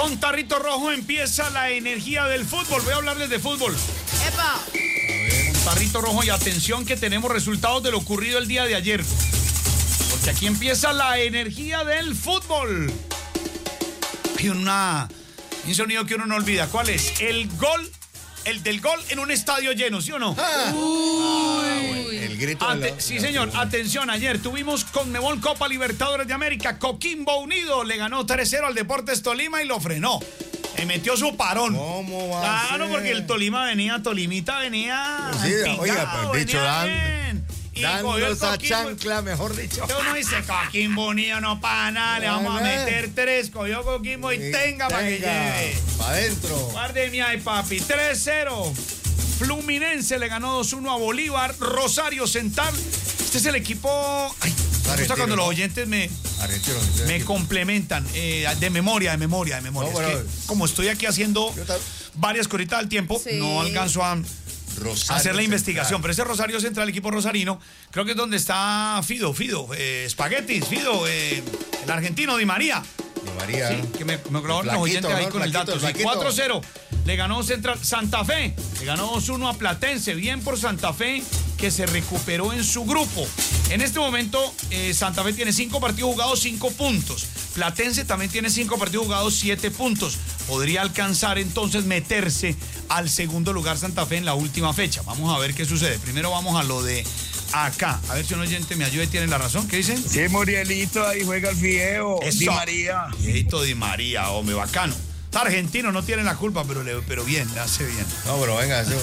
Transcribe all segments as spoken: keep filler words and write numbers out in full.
Con Tarrito Rojo empieza la energía del fútbol. Voy a hablarles de fútbol. ¡Epa! A ver, con Tarrito Rojo y atención que tenemos resultados de lo ocurrido el día de ayer. Porque aquí empieza la energía del fútbol. Hay una, un sonido que uno no olvida. ¿Cuál es? El gol, el del gol en un estadio lleno, ¿sí o no? Ah. Uy. El grito Ate- de la, sí, de la señor. tribuna. Atención, ayer tuvimos Conmebol Copa Libertadores de América. Coquimbo Unido le ganó tres cero al Deportes Tolima y lo frenó. Le metió su parón. ¿Cómo va a Claro, ser? porque el Tolima venía, Tolimita venía. Sí, picado, oiga, pues, dicho, venía dan- bien. Y cogió el Dándonos a Coquimbo. chancla, mejor dicho. Entonces uno dice, Coquimbo Unido no para nada, le vamos a Vale. meter tres. Cogió Coquimbo y, tenga para que lleve. Para adentro. Guárdeme ahí, papi. tres cero. Fluminense le ganó dos uno a Bolívar. Rosario Central. Este es el equipo. Ay, me gusta Argentino, cuando los ¿no? oyentes me, Argentino. me complementan. eh, de memoria, de memoria, de memoria. No, Es bueno. que como estoy aquí haciendo Yo tal- varias coritas al tiempo, Sí. no alcanzo a Rosario hacer la investigación. Central. Pero ese Rosario Central, equipo rosarino, creo que es donde está Fido, Fido, eh, Espaguetis, Fido, eh, el argentino Di María. Di María. Sí, que me, me colaboran los Flaquito, oyentes ahí ¿no? con el Flaquito, dato. Sí, flaquito. cuatro cero. Le ganó Central Santa Fe. Le ganó dos uno a Platense. Bien por Santa Fe, que se recuperó en su grupo. En este momento, eh, Santa Fe tiene cinco partidos jugados, cinco puntos. Platense también tiene cinco partidos jugados, siete puntos. Podría alcanzar entonces meterse al segundo lugar Santa Fe en la última fecha. Vamos a ver qué sucede. Primero vamos a lo de acá. A ver si un oyente me ayuda y tiene la razón. ¿Qué dicen? Sí, Murielito, ahí juega el Fideo. Eso. Di María. Viejito Di María, hombre, bacano. Está argentino, no tiene la culpa, pero, le, pero bien, le hace bien. No, pero venga, eso.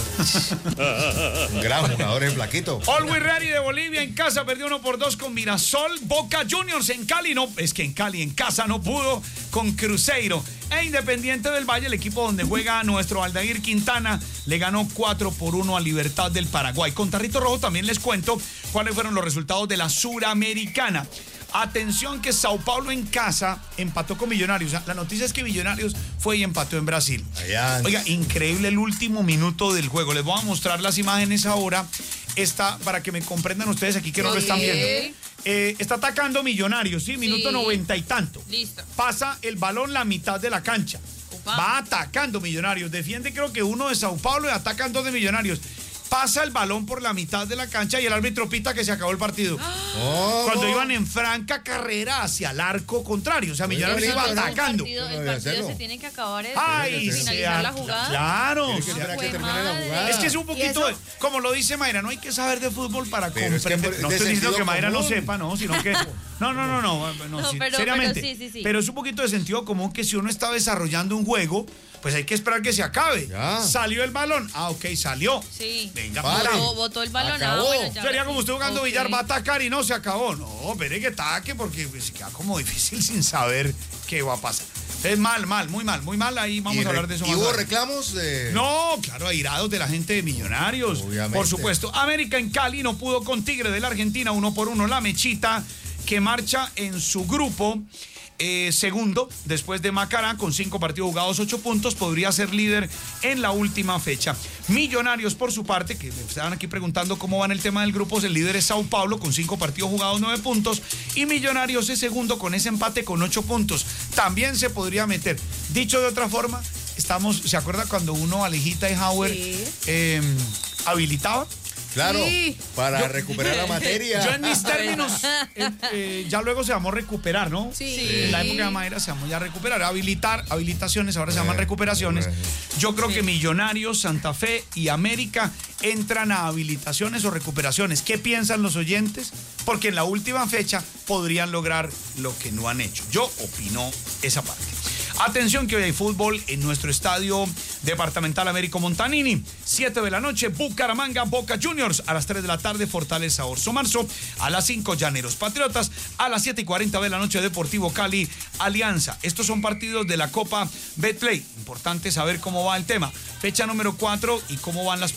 Un gran jugador en flaquito. Always Ready de Bolivia en casa perdió uno por dos con Mirasol. Boca Juniors en Cali, no, es que en Cali en casa no pudo con Cruzeiro. E Independiente del Valle, el equipo donde juega nuestro Aldair Quintana, le ganó cuatro por uno a Libertad del Paraguay. Con Tarrito Rojo también les cuento cuáles fueron los resultados de la Suramericana. Atención que Sao Paulo en casa empató con Millonarios. La noticia es que Millonarios fue y empató en Brasil. Allá. Oiga, increíble el último minuto del juego. Les voy a mostrar las imágenes ahora. Está para que me comprendan ustedes aquí que no lo están Sí. viendo. Eh, está atacando Millonarios, ¿sí? Minuto Sí. noventa y tanto. Listo. Pasa el balón la mitad de la cancha. Upa. Va atacando Millonarios. Defiende creo que uno de Sao Paulo y atacan dos de Millonarios. Pasa el balón por la mitad de la cancha y el árbitro pita que se acabó el partido. Oh, Cuando iban en franca carrera hacia el arco contrario. O sea, Millonarios Oiga, iba pero- atacando. El partido, No el debe partido hacerlo. se tiene que acabar el, Ay, de se finalizar ha- la jugada. Claro. Tiene que se ha- esperar a que Fue termine la madre. jugada. Es que es un poquito, eso? de- como lo dice Mayra, no hay que saber de fútbol para Pero es que comprender. es no de estoy diciendo sentido que Mayra no común. sepa, no, sino que... No, no, no, no, no, No, sí, pero- seriamente. pero sí, sí, sí. Pero es un poquito de sentido común que si uno está desarrollando un juego, pues hay que esperar que se acabe. Ya. Salió el balón. Ah, ok, salió. Sí. Venga, Vale. puta. Botó, botó el balón. Acabó. Ah, bueno, ya Sería ahora como sí. usted jugando Ok. billar, va a atacar y no se acabó. No, espere que ataque porque pues, queda como difícil sin saber qué va a pasar. Es mal, mal, muy mal, muy mal. Ahí vamos ¿Y a hablar re- de eso ¿Y más hubo tarde. reclamos de...? No, claro, airados de la gente de Millonarios. Obviamente. Por supuesto. América en Cali no pudo con Tigre de la Argentina, uno por uno. La Mechita, que marcha en su grupo eh, segundo, después de Macará, con cinco partidos jugados, ocho puntos, podría ser líder en la última fecha. Millonarios, por su parte, que me estaban aquí preguntando cómo va en el tema del grupo, el líder es Sao Paulo, con cinco partidos jugados, nueve puntos, y Millonarios es segundo con ese empate con ocho puntos. También se podría meter. Dicho de otra forma, estamos, ¿se acuerda cuando uno, Alejita y Hauer, Sí. eh, habilitaba? Claro, Sí. para Yo- recuperar la materia. Yo en mis términos, eh, eh, ya luego se llamó recuperar, ¿no? Sí. En la época de Mayra se llamó ya recuperar, habilitar, habilitaciones, ahora se llaman Eh, recuperaciones. eh. Yo creo que Millonarios, Santa Fe y América entran a habilitaciones o recuperaciones. ¿Qué piensan los oyentes? Porque en la última fecha podrían lograr lo que no han hecho. Yo opino esa parte. Atención que hoy hay fútbol en nuestro estadio departamental Américo Montanini. siete de la noche, Bucaramanga, Boca Juniors. A las tres de la tarde, Fortaleza, Orso Marzo. A las cinco, Llaneros Patriotas. A las siete y cuarenta de la noche, Deportivo Cali, Alianza. Estos son partidos de la Copa Betplay. Importante saber cómo va el tema. Fecha número cuatro y cómo van las